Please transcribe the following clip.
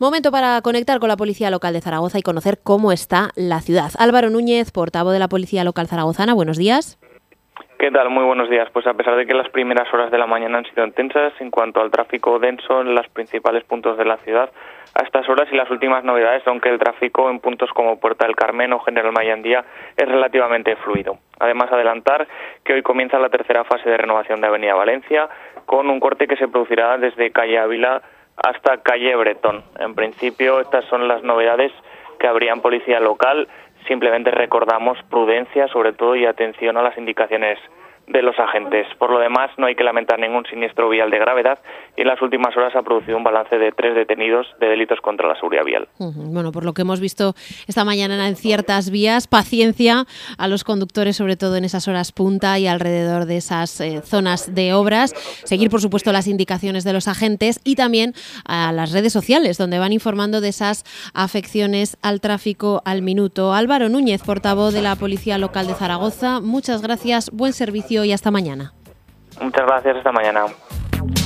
Momento para conectar con la Policía Local de Zaragoza y conocer cómo está la ciudad. Álvaro Núñez, portavoz de la Policía Local zaragozana, buenos días. ¿Qué tal? Muy buenos días. Pues a pesar de que las primeras horas de la mañana han sido intensas en cuanto al tráfico denso en los principales puntos de la ciudad, a estas horas y las últimas novedades son que el tráfico en puntos como Puerta del Carmen o General Mayandía es relativamente fluido. Además, adelantar que hoy comienza la tercera fase de renovación de Avenida Valencia, con un corte que se producirá desde calle Ávila hasta calle Bretón. En principio, estas son las novedades que habría en Policía Local. Simplemente recordamos prudencia, sobre todo, y atención a las indicaciones de los agentes. Por lo demás, no hay que lamentar ningún siniestro vial de gravedad y en las últimas horas ha producido un balance de 3 detenidos de delitos contra la seguridad vial. Bueno, por lo que hemos visto esta mañana en ciertas vías, paciencia a los conductores, sobre todo en esas horas punta y alrededor de esas zonas de obras. Seguir, por supuesto, las indicaciones de los agentes y también a las redes sociales, donde van informando de esas afecciones al tráfico al minuto. Álvaro Núñez, portavoz de la Policía Local de Zaragoza, muchas gracias, buen servicio y hasta mañana. Muchas gracias, hasta mañana.